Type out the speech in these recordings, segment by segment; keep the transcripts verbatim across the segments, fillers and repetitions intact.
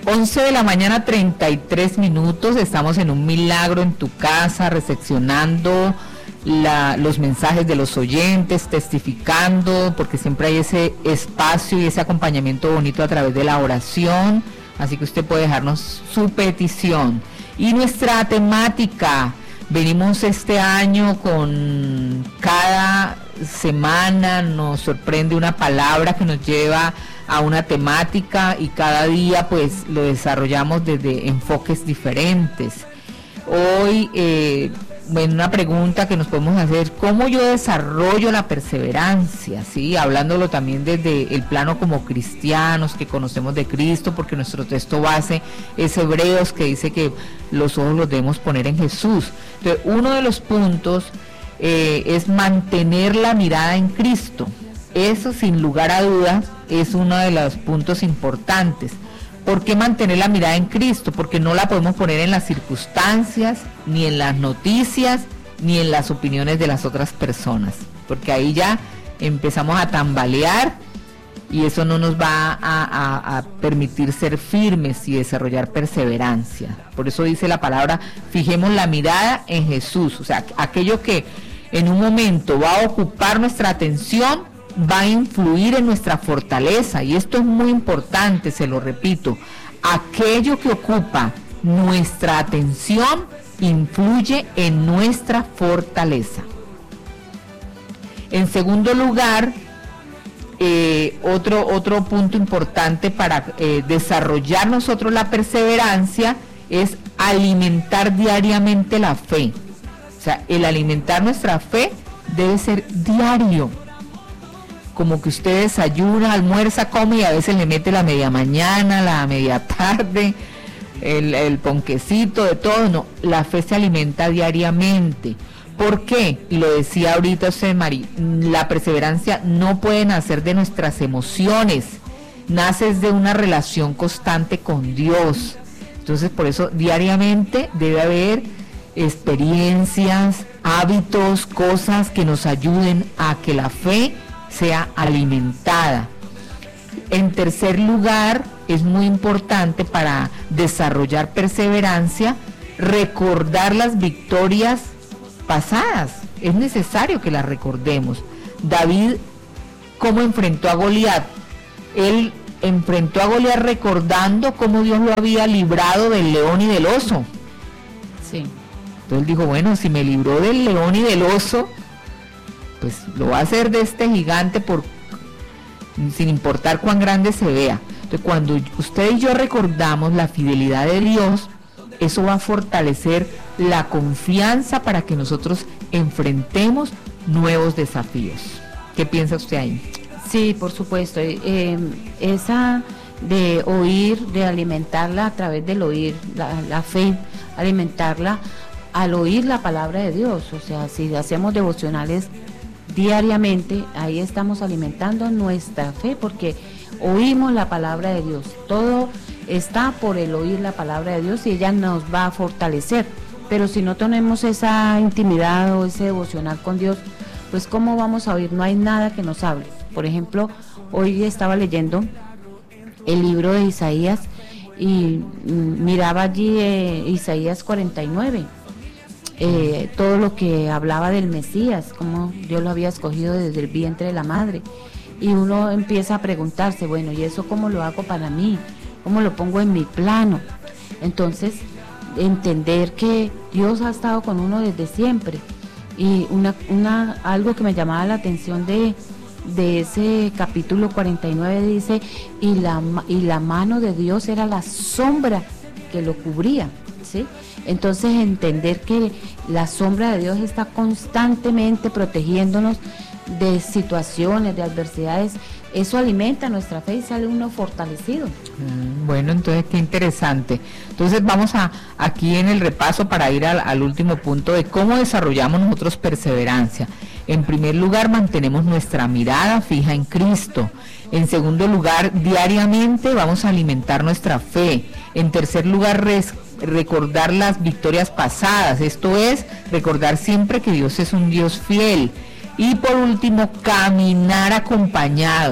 once de la mañana, treinta y tres minutos, estamos en Un Milagro en tu Casa, recepcionando la, los mensajes de los oyentes, testificando, porque siempre hay ese espacio y ese acompañamiento bonito a través de la oración, así que usted puede dejarnos su petición. Y nuestra temática, venimos este año con cada semana, nos sorprende una palabra que nos lleva a una temática y cada día pues lo desarrollamos desde enfoques diferentes. Hoy, eh, bueno, una pregunta que nos podemos hacer: ¿cómo yo desarrollo la perseverancia? ¿Sí? Hablándolo también desde el plano como cristianos que conocemos de Cristo, porque nuestro texto base es Hebreos, que dice que los ojos los debemos poner en Jesús. Entonces, uno de los puntos eh, es mantener la mirada en Cristo. Eso, sin lugar a dudas, es uno de los puntos importantes. ¿Por qué mantener la mirada en Cristo? Porque no la podemos poner en las circunstancias, ni en las noticias, ni en las opiniones de las otras personas, porque ahí ya empezamos a tambalear y eso no nos va a, a, a permitir ser firmes y desarrollar perseverancia. Por eso dice la palabra: fijemos la mirada en Jesús. O sea, aquello que en un momento va a ocupar nuestra atención va a influir en nuestra fortaleza, y esto es muy importante, se lo repito: aquello que ocupa nuestra atención influye en nuestra fortaleza. En segundo lugar, eh, otro, otro punto importante para eh, desarrollar nosotros la perseverancia es alimentar diariamente la fe. O sea, el alimentar nuestra fe debe ser diario. Como que usted desayuna, almuerza, come y a veces le mete la media mañana, la media tarde, el, el ponquecito, de todo. No, la fe se alimenta diariamente. ¿Por qué? Y lo decía ahorita usted, Mari, la perseverancia no puede nacer de nuestras emociones, nace de una relación constante con Dios. Entonces, por eso diariamente debe haber experiencias, hábitos, cosas que nos ayuden a que la fe sea alimentada. En tercer lugar, es muy importante para desarrollar perseverancia recordar las victorias pasadas. Es necesario que las recordemos. David, ¿cómo enfrentó a Goliat? Él enfrentó a Goliat recordando cómo Dios lo había librado del león y del oso. Sí. Entonces él dijo: bueno, si me libró del león y del oso, pues lo va a hacer de este gigante, por sin importar cuán grande se vea. Entonces, cuando usted y yo recordamos la fidelidad de Dios, eso va a fortalecer la confianza para que nosotros enfrentemos nuevos desafíos. ¿Qué piensa usted ahí? Sí, por supuesto. Eh, esa de oír, de alimentarla a través del oír, la, la fe, alimentarla al oír la palabra de Dios. O sea, si hacemos devocionales diariamente, ahí estamos alimentando nuestra fe, porque oímos la palabra de Dios. Todo está por el oír la palabra de Dios y ella nos va a fortalecer. Pero si no tenemos esa intimidad o ese devocional con Dios, pues ¿cómo vamos a oír? No hay nada que nos hable. Por ejemplo, hoy estaba leyendo el libro de Isaías y miraba allí eh, Isaías cuarenta y nueve. Eh, todo lo que hablaba del Mesías, cómo Dios lo había escogido desde el vientre de la madre, y uno empieza a preguntarse, bueno, ¿y eso cómo lo hago para mí? ¿Cómo lo pongo en mi plano? Entonces, entender que Dios ha estado con uno desde siempre, y una, una algo que me llamaba la atención de, de ese capítulo cuarenta y nueve dice, y la, y la mano de Dios era la sombra que lo cubría, ¿sí? Entonces, entender que la sombra de Dios está constantemente protegiéndonos de situaciones, de adversidades, eso alimenta nuestra fe y sale uno fortalecido. Mm, bueno, entonces qué interesante. Entonces vamos a aquí en el repaso para ir al, al último punto de cómo desarrollamos nosotros perseverancia. En primer lugar, mantenemos nuestra mirada fija en Cristo. En segundo lugar, diariamente vamos a alimentar nuestra fe. En tercer lugar, res recordar las victorias pasadas, esto es, recordar siempre que Dios es un Dios fiel. Y por último, caminar acompañados,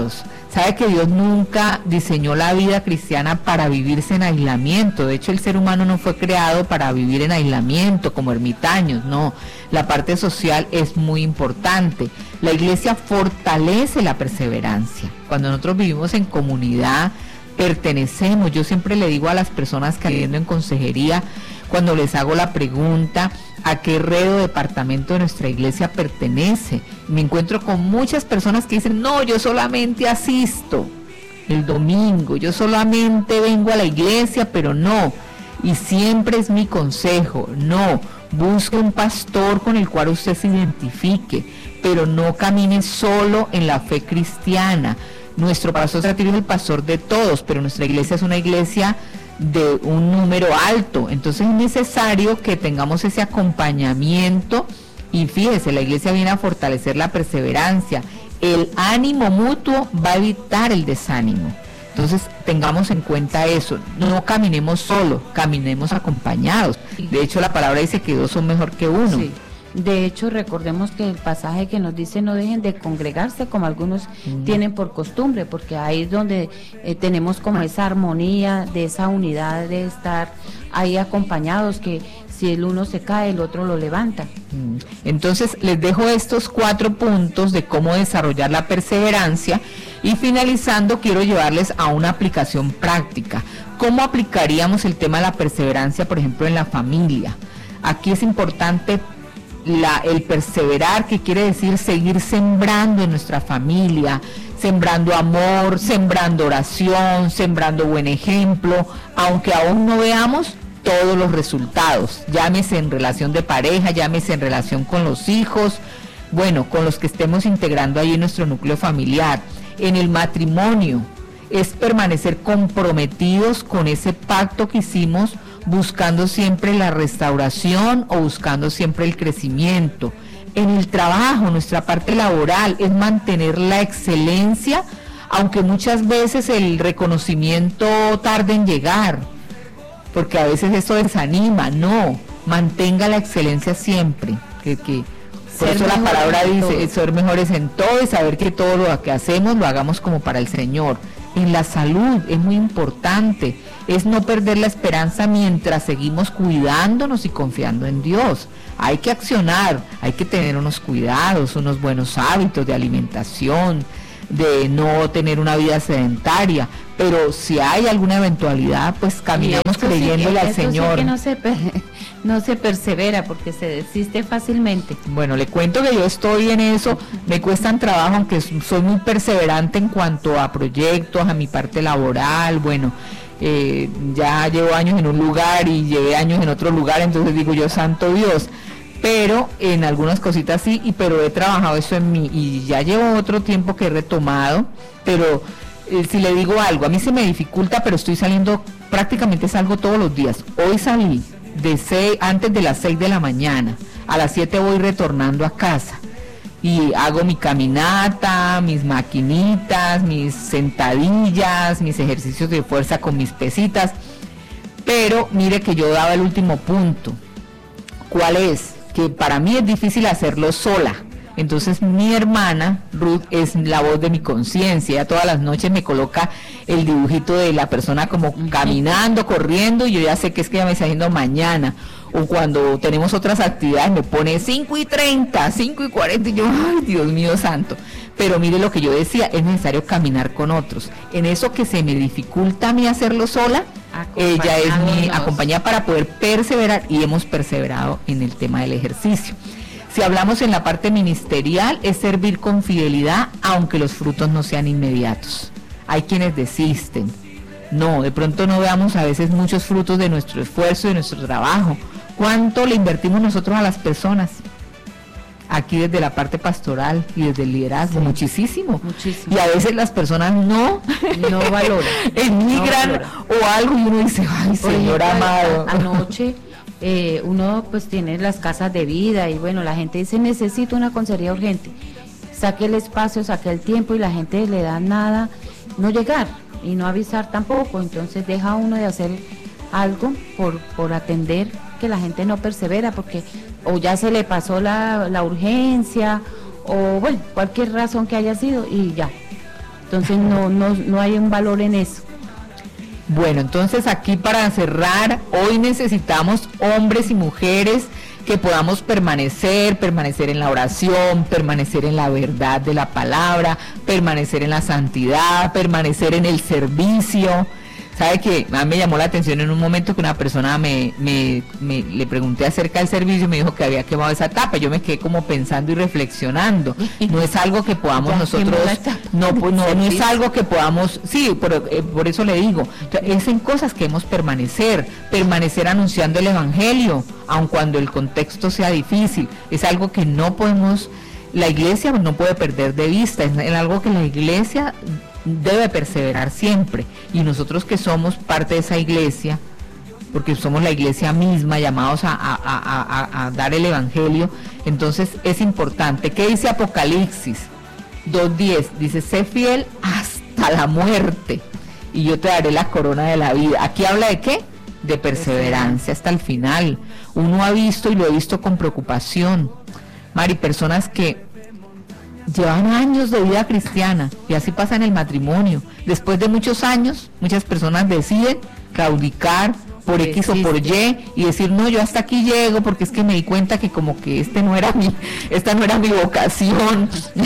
Sabe que Dios nunca diseñó la vida cristiana para vivirse en aislamiento. De hecho, el ser humano no fue creado para vivir en aislamiento como ermitaños, no. La parte social es muy importante. La iglesia fortalece la perseverancia. Cuando nosotros vivimos en comunidad, pertenecemos. Yo siempre le digo a las personas que atiendo en consejería, cuando les hago la pregunta a qué red o departamento de nuestra iglesia pertenece, me encuentro con muchas personas que dicen, no, yo solamente asisto el domingo, yo solamente vengo a la iglesia, pero no. Y siempre es mi consejo, no, busque un pastor con el cual usted se identifique, pero no camine solo en la fe cristiana. Nuestro pastor es el pastor de todos, pero nuestra iglesia es una iglesia de un número alto, entonces es necesario que tengamos ese acompañamiento. Y fíjese, la iglesia viene a fortalecer la perseverancia, el ánimo mutuo va a evitar el desánimo. Entonces tengamos en cuenta eso, no caminemos solos, caminemos acompañados. De hecho, la palabra dice que dos son mejor que uno. Sí. De hecho, recordemos que el pasaje que nos dice no dejen de congregarse como algunos mm. tienen por costumbre, porque ahí es donde eh, tenemos como esa armonía, de esa unidad, de estar ahí acompañados, que si el uno se cae, el otro lo levanta. Entonces, les dejo estos cuatro puntos de cómo desarrollar la perseverancia, y finalizando quiero llevarles a una aplicación práctica. ¿Cómo aplicaríamos el tema de la perseverancia, por ejemplo, en la familia? Aquí es importante La, el perseverar, que quiere decir seguir sembrando en nuestra familia, sembrando amor, sembrando oración, sembrando buen ejemplo, aunque aún no veamos todos los resultados, llámese en relación de pareja, llámese en relación con los hijos, bueno, con los que estemos integrando ahí en nuestro núcleo familiar. En el matrimonio es permanecer comprometidos con ese pacto que hicimos, buscando siempre la restauración o buscando siempre el crecimiento. En el trabajo, nuestra parte laboral es mantener la excelencia, aunque muchas veces el reconocimiento tarde en llegar, porque a veces eso desanima. No, mantenga la excelencia siempre, que, que por eso la palabra dice, ser mejores en todo y saber que todo lo que hacemos lo hagamos como para el Señor. En la salud es muy importante, es no perder la esperanza mientras seguimos cuidándonos y confiando en Dios. Hay que accionar, hay que tener unos cuidados, unos buenos hábitos de alimentación, de no tener una vida sedentaria, pero si hay alguna eventualidad, pues caminamos creyéndole sí, al Señor. Sí que no se no se persevera, porque se desiste fácilmente. Bueno, le cuento que yo estoy en eso, me cuestan trabajo, aunque soy muy perseverante en cuanto a proyectos, a mi parte laboral. Bueno, eh, ya llevo años en un lugar y llevé años en otro lugar, entonces digo yo, santo Dios, pero en algunas cositas sí, y pero he trabajado eso en mí, y ya llevo otro tiempo que he retomado, pero eh, si le digo algo, a mí se me dificulta, pero estoy saliendo, prácticamente salgo todos los días. Hoy salí de seis, antes de las seis de la mañana, a las siete voy retornando a casa, y hago mi caminata, mis maquinitas, mis sentadillas, mis ejercicios de fuerza con mis pesitas, pero mire que yo daba el último punto. ¿Cuál es? Que para mí es difícil hacerlo sola. Entonces mi hermana Ruth es la voz de mi conciencia. Ella todas las noches me coloca el dibujito de la persona como caminando, corriendo, y yo ya sé que es que ella me está haciendo mañana. O cuando tenemos otras actividades me pone cinco y treinta, cinco y cuarenta, y yo, ay, Dios mío santo. Pero mire lo que yo decía, es necesario caminar con otros. En eso que se me dificulta a mí hacerlo sola, ella es mi acompañada para poder perseverar, y hemos perseverado en el tema del ejercicio. Si hablamos en la parte ministerial, es servir con fidelidad, aunque los frutos no sean inmediatos. Hay quienes desisten. No, de pronto no veamos a veces muchos frutos de nuestro esfuerzo y de nuestro trabajo. ¿Cuánto le invertimos nosotros a las personas? Aquí desde la parte pastoral y desde el liderazgo, sí, muchísimo. muchísimo. Y a veces las personas no, no valoran. Emigran no o algo, y uno dice, ay, Señor amado. Anoche eh, uno pues tiene las casas de vida, y bueno, la gente dice, necesito una consejería urgente. Saque el espacio, saque el tiempo, y la gente le da nada, no llegar y no avisar tampoco. Entonces deja uno de hacer algo por, por atender, que la gente no persevera, porque o ya se le pasó la, la urgencia, o bueno, cualquier razón que haya sido, y ya. Entonces no, no, no hay un valor en eso. Bueno, entonces aquí para cerrar, hoy necesitamos hombres y mujeres que podamos permanecer, permanecer en la oración, permanecer en la verdad de la palabra, permanecer en la santidad, permanecer en el servicio. Sabe que a mí me llamó la atención en un momento que una persona me, me, me le pregunté acerca del servicio y me dijo que había quemado esa etapa. Yo me quedé como pensando y reflexionando. No es algo que podamos nosotros, no, no, no es algo que podamos, sí, por, eh, por eso le digo, es en cosas que hemos permanecer, permanecer anunciando el evangelio, aun cuando el contexto sea difícil. Es algo que no podemos, la iglesia no puede perder de vista, es, es algo que la iglesia debe perseverar siempre, y nosotros que somos parte de esa iglesia, porque somos la iglesia misma, llamados a, a, a, a, a dar el evangelio, entonces es importante. ¿Qué dice Apocalipsis dos diez? Dice, sé fiel hasta la muerte y yo te daré la corona de la vida. Aquí habla de ¿qué? De perseverancia hasta el final. Uno ha visto, y lo he visto con preocupación, Mari, personas que llevan años de vida cristiana, y así pasa en el matrimonio. Después de muchos años, muchas personas deciden claudicar por X sí, o por sí. Y, y decir, no, yo hasta aquí llego, porque es que me di cuenta que como que este no era mi, esta no era mi vocación.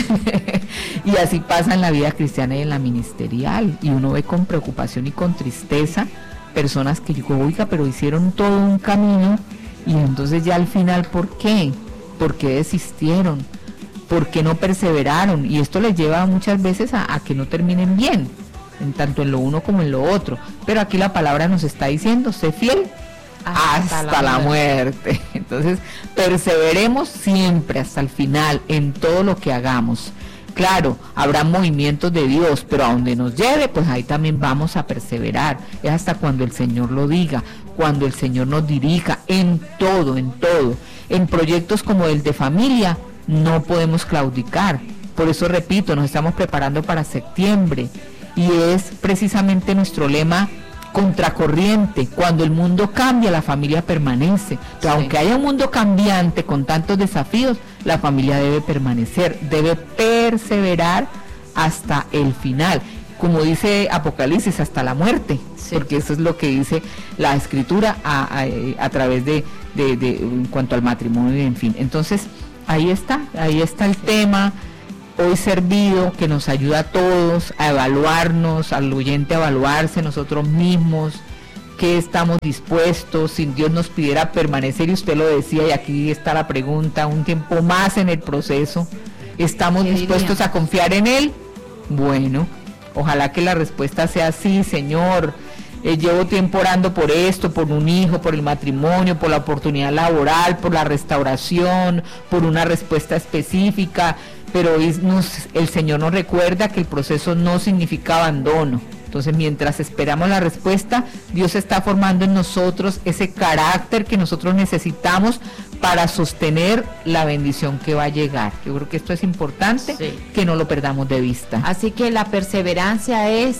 Y así pasa en la vida cristiana y en la ministerial, y uno ve con preocupación y con tristeza personas que digo, oiga, pero hicieron todo un camino, y entonces ya al final, ¿por qué? ¿Por qué desistieron? ¿Por qué no perseveraron? Y esto les lleva muchas veces a, a que no terminen bien, en tanto en lo uno como en lo otro. Pero aquí la palabra nos está diciendo, sé fiel hasta, hasta la, la muerte. muerte. Entonces, perseveremos siempre hasta el final en todo lo que hagamos. Claro, habrá movimientos de Dios, pero a donde nos lleve, pues ahí también vamos a perseverar. Es hasta cuando el Señor lo diga, cuando el Señor nos dirija, en todo, en todo. En proyectos como el de familia, no podemos claudicar. Por eso repito, nos estamos preparando para septiembre, y es precisamente nuestro lema, contracorriente. Cuando el mundo cambia, la familia permanece. Entonces, sí. Aunque haya un mundo cambiante con tantos desafíos, la familia debe permanecer, debe perseverar hasta el final, como dice Apocalipsis, hasta la muerte, sí. Porque eso es lo que dice la escritura a, a, a través de, de, de en cuanto al matrimonio, en fin. Entonces ahí está, ahí está el tema hoy servido, que nos ayuda a todos a evaluarnos, al oyente a evaluarse nosotros mismos, que estamos dispuestos. Si Dios nos pidiera permanecer, y usted lo decía, y aquí está la pregunta, un tiempo más en el proceso, ¿estamos dispuestos a confiar en Él? Bueno, ojalá que la respuesta sea sí, Señor. Eh, llevo tiempo orando por esto, por un hijo, por el matrimonio, por la oportunidad laboral, por la restauración, por una respuesta específica, pero hoy nos, el Señor nos recuerda que el proceso no significa abandono. Entonces, mientras esperamos la respuesta, Dios está formando en nosotros ese carácter que nosotros necesitamos para sostener la bendición que va a llegar. Yo creo que esto es importante, sí. Que no lo perdamos de vista. Así que la perseverancia es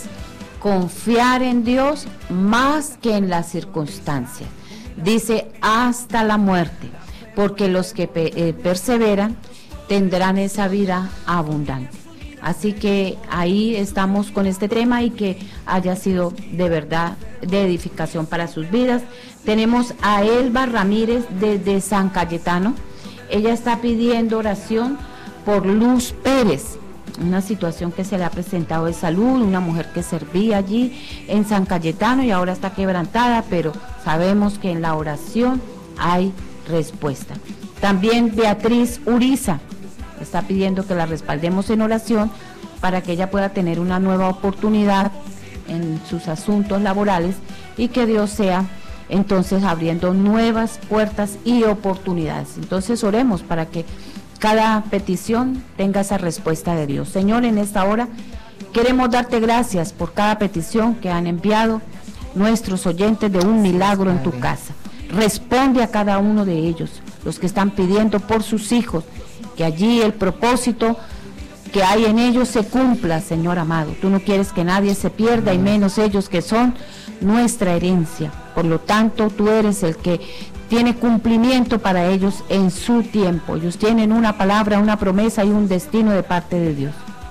confiar en Dios más que en las circunstancias. Dice hasta la muerte, porque los que pe- eh, perseveran tendrán esa vida abundante. Así que ahí estamos con este tema, y que haya sido de verdad de edificación para sus vidas. Tenemos a Elba Ramírez desde San Cayetano. Ella está pidiendo oración por Luz Pérez, una situación que se le ha presentado de salud, una mujer que servía allí en San Cayetano y ahora está quebrantada, pero sabemos que en la oración hay respuesta. También Beatriz Uriza está pidiendo que la respaldemos en oración para que ella pueda tener una nueva oportunidad en sus asuntos laborales, y que Dios sea entonces abriendo nuevas puertas y oportunidades. Entonces oremos para que cada petición tenga esa respuesta de Dios. Señor, en esta hora queremos darte gracias por cada petición que han enviado nuestros oyentes de Un Milagro en tu Casa. Responde a cada uno de ellos, los que están pidiendo por sus hijos, que allí el propósito que hay en ellos se cumpla, Señor amado. Tú no quieres que nadie se pierda, y menos ellos que son nuestra herencia. Por lo tanto, tú eres el que tiene cumplimiento para ellos en su tiempo. Ellos tienen una palabra, una promesa y un destino de parte de Dios.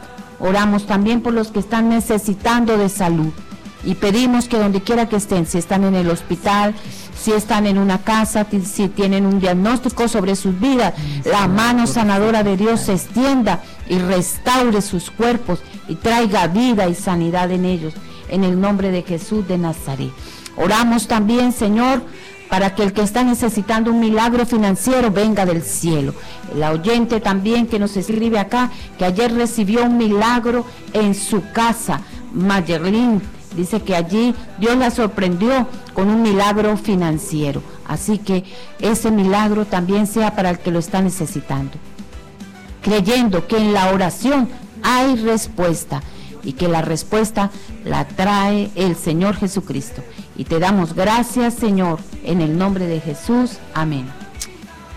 Oramos también por los que están necesitando de salud y pedimos que donde quiera que estén, si están en el hospital, si están en una casa, si tienen un diagnóstico sobre sus vidas, la mano sanadora de Dios se extienda y restaure sus cuerpos y traiga vida y sanidad en ellos, en el nombre de Jesús de Nazaret. Oramos también, Señor, para que el que está necesitando un milagro financiero venga del cielo. La oyente también que nos escribe acá, que ayer recibió un milagro en su casa, Mayerlin, dice que allí Dios la sorprendió con un milagro financiero. Así que ese milagro también sea para el que lo está necesitando. Creyendo que en la oración hay respuesta y que la respuesta la trae el Señor Jesucristo. Y te damos gracias, Señor, en el nombre de Jesús. Amén.